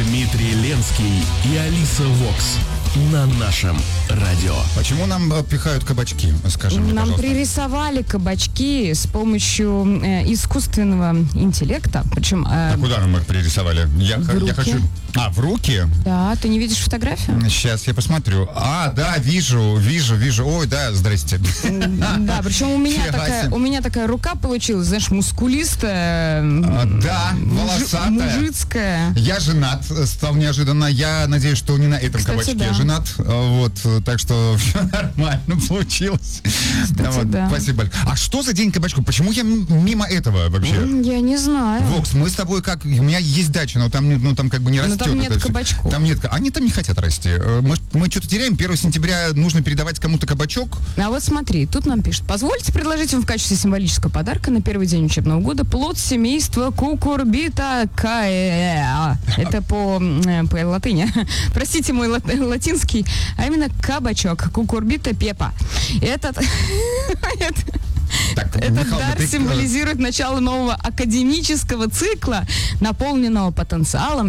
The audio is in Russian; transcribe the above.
Дмитрий Ленский и Алиса Вокс на нашем радио. Почему нам пихают кабачки? Скажи мне, Нам пожалуйста. пририсовали кабачки с помощью искусственного интеллекта. Причем... А куда нам их пририсовали? Я руки. хочу... в руки? Да, ты не видишь фотографию? Сейчас я посмотрю. Да, вижу. Ой, да, здрасте. Да, причем Фига себе. у меня такая рука получилась, знаешь, мускулистая, Да, волосатая. мужицкая. Я женат, стал неожиданно. Я надеюсь, что не на этом Кстати, кабачке да. женат. Вот, так что все нормально получилось. Кстати, да. Спасибо большое. А что за день кабачков? Почему я мимо этого вообще? Я не знаю. Вокс, мы с тобой как... У меня есть дача, но там как бы не растет. там нет это всё. кабачков. Там нет. Они там не хотят расти. Мы что-то теряем. 1 сентября нужно передавать кому-то кабачок. А вот смотри, тут нам пишут: позвольте предложить вам в качестве символического подарка на первый день учебного года плод семейства Кукурбита каэа. Это по латыни. Простите мой латинский, а именно кабачок Кукурбита пепа. Этот Михаил, дар символизирует начало нового академического цикла, наполненного потенциалом